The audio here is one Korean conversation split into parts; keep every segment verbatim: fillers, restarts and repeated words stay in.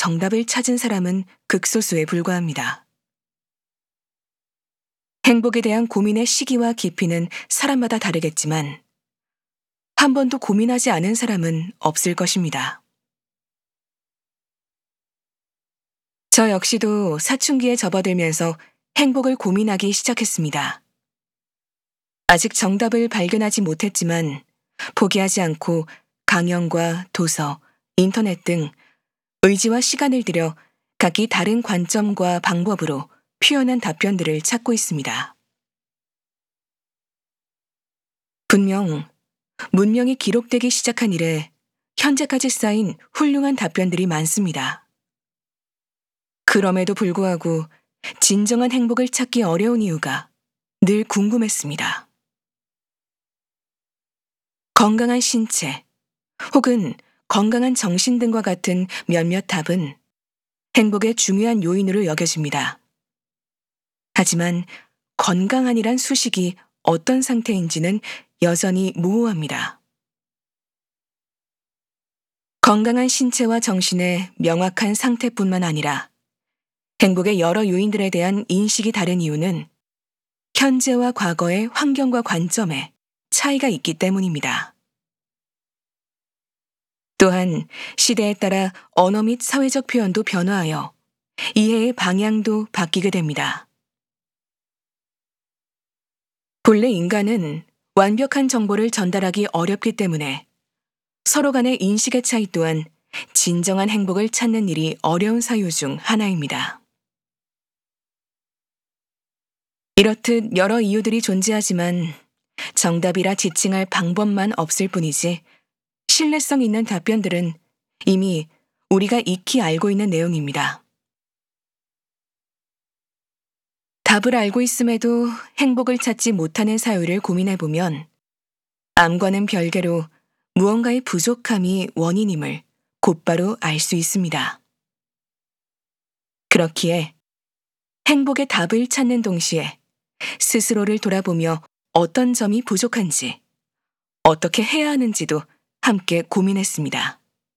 정답을 찾은 사람은 극소수에 불과합니다. 행복에 대한 고민의 시기와 깊이는 사람마다 다르겠지만 한 번도 고민하지 않은 사람은 없을 것입니다. 저 역시도 사춘기에 접어들면서 행복을 고민하기 시작했습니다. 아직 정답을 발견하지 못했지만 포기하지 않고 강연과 도서, 인터넷 등 의지와 시간을 들여 각기 다른 관점과 방법으로 표현한 답변들을 찾고 있습니다. 분명 문명이 기록되기 시작한 이래 현재까지 쌓인 훌륭한 답변들이 많습니다. 그럼에도 불구하고 진정한 행복을 찾기 어려운 이유가 늘 궁금했습니다. 건강한 신체 혹은 건강한 정신 등과 같은 몇몇 답은 행복의 중요한 요인으로 여겨집니다. 하지만 건강한이란 수식이 어떤 상태인지는 여전히 모호합니다. 건강한 신체와 정신의 명확한 상태뿐만 아니라 행복의 여러 요인들에 대한 인식이 다른 이유는 현재와 과거의 환경과 관점에 차이가 있기 때문입니다. 또한 시대에 따라 언어 및 사회적 표현도 변화하여 이해의 방향도 바뀌게 됩니다. 본래 인간은 완벽한 정보를 전달하기 어렵기 때문에 서로 간의 인식의 차이 또한 진정한 행복을 찾는 일이 어려운 사유 중 하나입니다. 이렇듯 여러 이유들이 존재하지만 정답이라 지칭할 방법만 없을 뿐이지 신뢰성 있는 답변들은 이미 우리가 익히 알고 있는 내용입니다. 답을 알고 있음에도 행복을 찾지 못하는 사유를 고민해보면 암과는 별개로 무언가의 부족함이 원인임을 곧바로 알 수 있습니다. 그렇기에 행복의 답을 찾는 동시에 스스로를 돌아보며 어떤 점이 부족한지, 어떻게 해야 하는지도 함께 고민했습니다.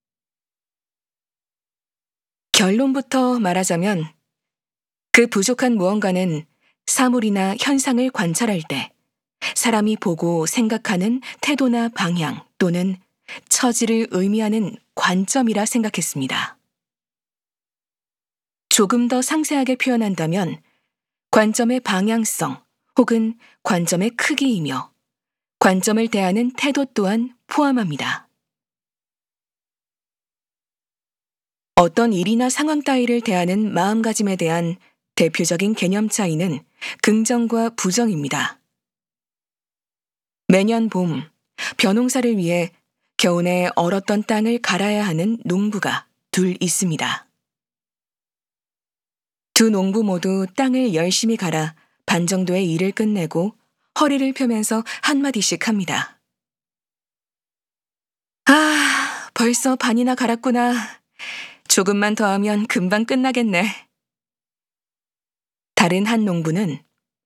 결론부터 말하자면 그 부족한 무언가는 사물이나 현상을 관찰할 때 사람이 보고 생각하는 태도나 방향 또는 처지를 의미하는 관점이라 생각했습니다. 조금 더 상세하게 표현한다면 관점의 방향성 혹은 관점의 크기이며 관점을 대하는 태도 또한 포함합니다. 어떤 일이나 상황 따위를 대하는 마음가짐에 대한 대표적인 개념 차이는 긍정과 부정입니다. 매년 봄, 벼농사를 위해 겨우내 얼었던 땅을 갈아야 하는 농부가 둘 있습니다. 두 농부 모두 땅을 열심히 갈아 반 정도의 일을 끝내고 허리를 펴면서 한마디씩 합니다. 아, 벌써 반이나 갈았구나. 조금만 더 하면 금방 끝나겠네. 다른 한 농부는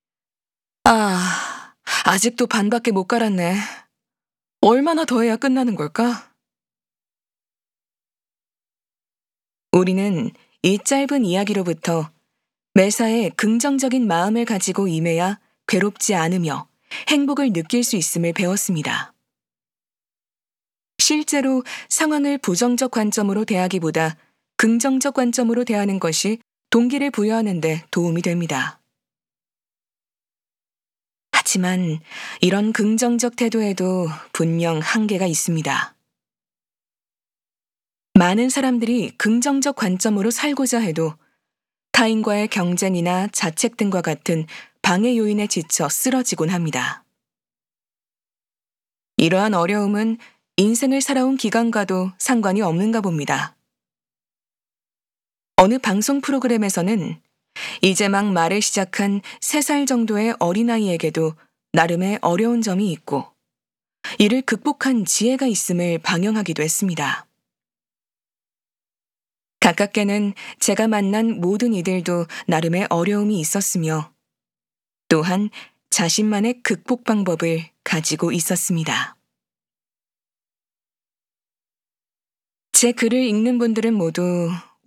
아, 아직도 반밖에 못 갈았네. 얼마나 더 해야 끝나는 걸까? 우리는 이 짧은 이야기로부터 매사에 긍정적인 마음을 가지고 임해야 괴롭지 않으며 행복을 느낄 수 있음을 배웠습니다. 실제로 상황을 부정적 관점으로 대하기보다 긍정적 관점으로 대하는 것이 동기를 부여하는 데 도움이 됩니다. 하지만 이런 긍정적 태도에도 분명 한계가 있습니다. 많은 사람들이 긍정적 관점으로 살고자 해도 타인과의 경쟁이나 자책 등과 같은 방해 요인에 지쳐 쓰러지곤 합니다. 이러한 어려움은 인생을 살아온 기간과도 상관이 없는가 봅니다. 어느 방송 프로그램에서는 이제 막 말을 시작한 세 살 정도의 어린아이에게도 나름의 어려운 점이 있고 이를 극복한 지혜가 있음을 방영하기도 했습니다. 가깝게는 제가 만난 모든 이들도 나름의 어려움이 있었으며 또한 자신만의 극복 방법을 가지고 있었습니다. 제 글을 읽는 분들은 모두